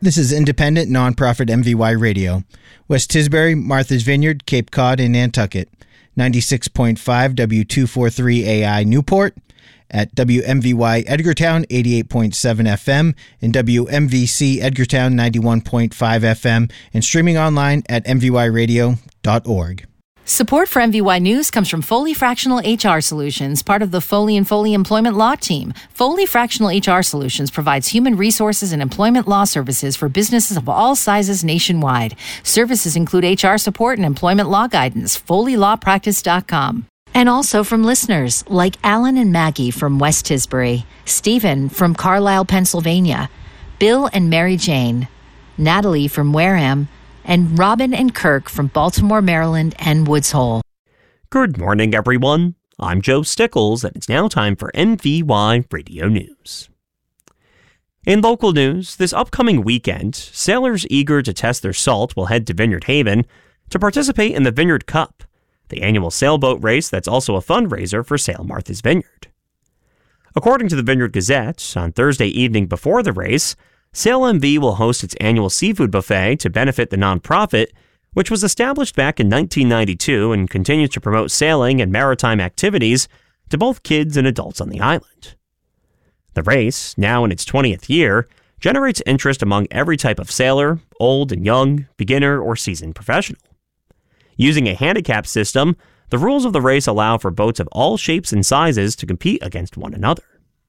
This is independent, nonprofit MVY Radio. West Tisbury, Martha's Vineyard, Cape Cod, and Nantucket. 96.5 W243 AI Newport. At WMVY Edgartown, 88.7 FM, and WMVC Edgartown, 91.5 FM, and streaming online at mvyradio.org. Support for MVY News comes from Foley Fractional HR Solutions, part of the Foley & Foley Employment Law Team. Foley Fractional HR Solutions provides human resources and employment law services for businesses of all sizes nationwide. Services include HR support and employment law guidance. FoleyLawPractice.com. And also from listeners like Alan and Maggie from West Tisbury, Stephen from Carlisle, Pennsylvania, Bill and Mary Jane, Natalie from Wareham, and Robin and Kirk from Baltimore, Maryland, and Woods Hole. Good morning, everyone. I'm Joe Stickles, and it's now time for MVY Radio News. In local news, this upcoming weekend, sailors eager to test their salt will head to Vineyard Haven to participate in the Vineyard Cup, the annual sailboat race that's also a fundraiser for Sail Martha's Vineyard. According to the Vineyard Gazette, on Thursday evening before the race, Sail MV will host its annual seafood buffet to benefit the nonprofit, which was established back in 1992 and continues to promote sailing and maritime activities to both kids and adults on the island. The race, now in its 20th year, generates interest among every type of sailor, old and young, beginner, or seasoned professional. Using a handicap system, the rules of the race allow for boats of all shapes and sizes to compete against one another.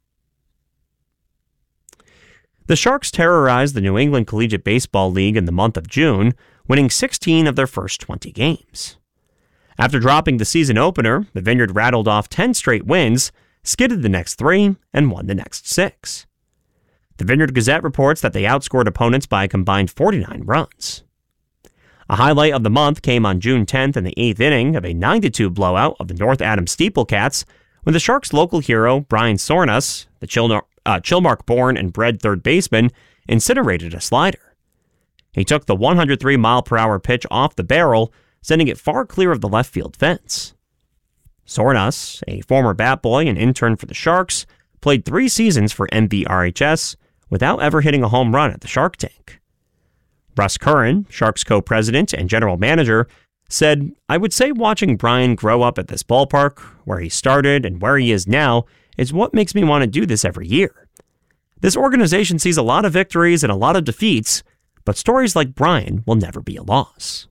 The Sharks terrorized the New England Collegiate Baseball League in the month of June, winning 16 of their first 20 games. After dropping the season opener, the Vineyard rattled off 10 straight wins, skidded the next 3, and won the next 6. The Vineyard Gazette reports that they outscored opponents by a combined 49 runs. A highlight of the month came on June 10th in the 8th inning of a 9-2 blowout of the North Adams Steeplecats, when the Sharks' local hero, Brian Sornas, the Chilmark-born and bred third baseman, incinerated a slider. He took the 103-mile-per-hour pitch off the barrel, sending it far clear of the left field fence. Sornas, a former bat boy and intern for the Sharks, played 3 seasons for MVRHS without ever hitting a home run at the Shark Tank. Russ Curran, Sharks co-president and general manager, said, "I would say watching Brian grow up at this ballpark, where he started and where he is now, is what makes me want to do this every year. This organization sees a lot of victories and a lot of defeats, but stories like Brian will never be a loss."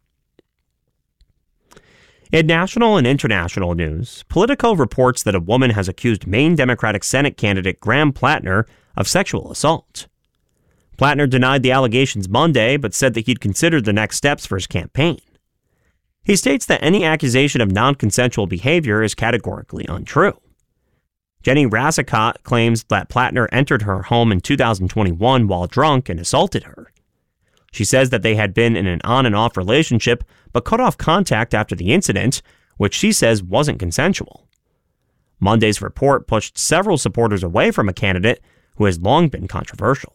In national and international news, Politico reports that a woman has accused Maine Democratic Senate candidate Graham Plattner of sexual assault. Plattner denied the allegations Monday, but said that he'd considered the next steps for his campaign. He states that any accusation of non-consensual behavior is categorically untrue. Jenny Rassicott claims that Plattner entered her home in 2021 while drunk and assaulted her. She says that they had been in an on and off relationship, but cut off contact after the incident, which she says wasn't consensual. Monday's report pushed several supporters away from a candidate who has long been controversial.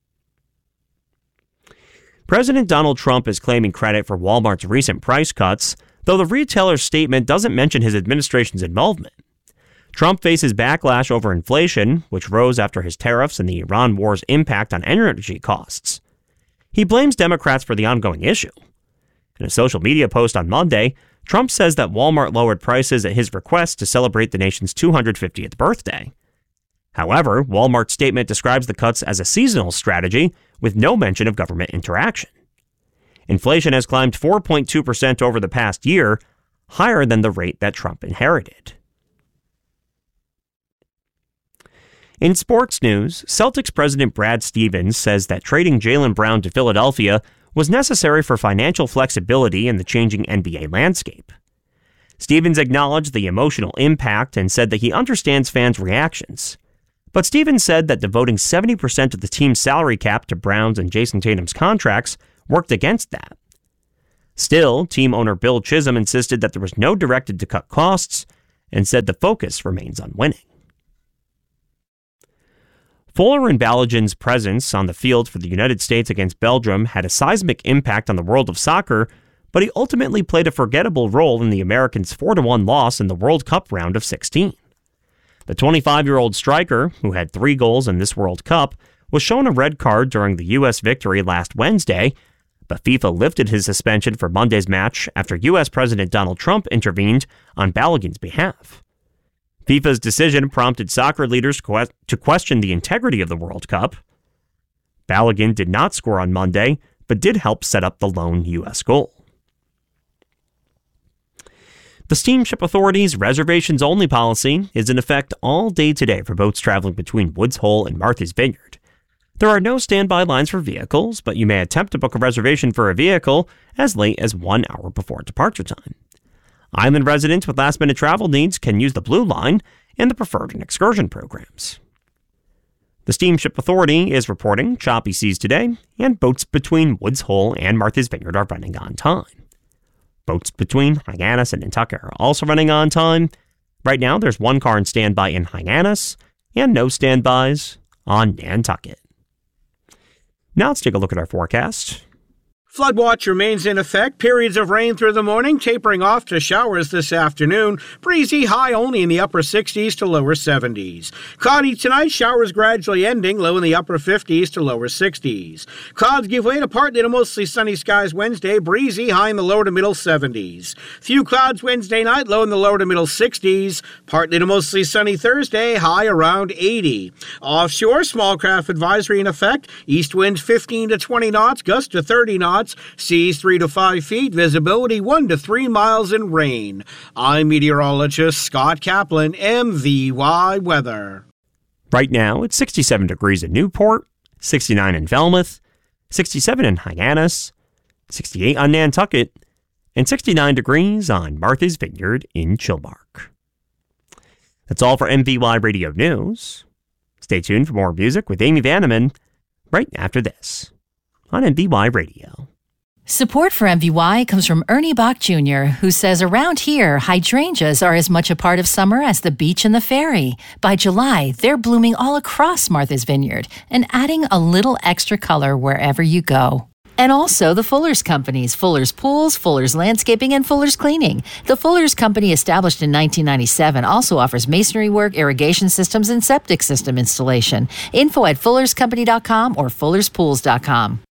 President Donald Trump is claiming credit for Walmart's recent price cuts, though the retailer's statement doesn't mention his administration's involvement. Trump faces backlash over inflation, which rose after his tariffs and the Iran war's impact on energy costs. He blames Democrats for the ongoing issue. In a social media post on Monday, Trump says that Walmart lowered prices at his request to celebrate the nation's 250th birthday. However, Walmart's statement describes the cuts as a seasonal strategy with no mention of government interaction. Inflation has climbed 4.2% over the past year, higher than the rate that Trump inherited. In sports news, Celtics president Brad Stevens says that trading Jaylen Brown to Philadelphia was necessary for financial flexibility in the changing NBA landscape. Stevens acknowledged the emotional impact and said that he understands fans' reactions. But Stevens said that devoting 70% of the team's salary cap to Brown's and Jason Tatum's contracts worked against that. Still, team owner Bill Chisholm insisted that there was no directive to cut costs and said the focus remains on winning. Fuller and Balogun's presence on the field for the United States against Belgium had a seismic impact on the world of soccer, but he ultimately played a forgettable role in the Americans' 4-1 loss in the World Cup round of 16. The 25-year-old striker, who had 3 goals in this World Cup, was shown a red card during the U.S. victory last Wednesday, but FIFA lifted his suspension for Monday's match after U.S. President Donald Trump intervened on Balogun's behalf. FIFA's decision prompted soccer leaders to question the integrity of the World Cup. Balogun did not score on Monday, but did help set up the lone U.S. goal. The Steamship Authority's reservations-only policy is in effect all day today for boats traveling between Woods Hole and Martha's Vineyard. There are no standby lines for vehicles, but you may attempt to book a reservation for a vehicle as late as 1 hour before departure time. Island residents with last-minute travel needs can use the Blue Line and the Preferred and Excursion programs. The Steamship Authority is reporting choppy seas today, and boats between Woods Hole and Martha's Vineyard are running on time. Boats between Hyannis and Nantucket are also running on time. Right now, there's one car in standby in Hyannis and no standbys on Nantucket. Now let's take a look at our forecast. Flood watch remains in effect. Periods of rain through the morning, tapering off to showers this afternoon. Breezy, high only in the upper 60s to lower 70s. Cloudy tonight, showers gradually ending, low in the upper 50s to lower 60s. Clouds give way to partly to mostly sunny skies Wednesday. Breezy, high in the lower to middle 70s. Few clouds Wednesday night, low in the lower to middle 60s. Partly to mostly sunny Thursday, high around 80. Offshore, small craft advisory in effect. East winds 15 to 20 knots, gusts to 30 knots. Seas 3 to 5 feet, visibility 1 to 3 miles in rain. I'm meteorologist Scott Kaplan, MVY Weather. Right now, it's 67 degrees in Newport, 69 in Falmouth, 67 in Hyannis, 68 on Nantucket, and 69 degrees on Martha's Vineyard in Chilmark. That's all for MVY Radio News. Stay tuned for more music with Amy Vanneman right after this on MVY Radio. Support for MVY comes from Ernie Bach Jr., who says around here, hydrangeas are as much a part of summer as the beach and the ferry. By July, they're blooming all across Martha's Vineyard and adding a little extra color wherever you go. And also the Fuller's Companies, Fuller's Pools, Fuller's Landscaping, and Fuller's Cleaning. The Fuller's Company, established in 1997, also offers masonry work, irrigation systems, and septic system installation. Info at fullerscompany.com or fullerspools.com.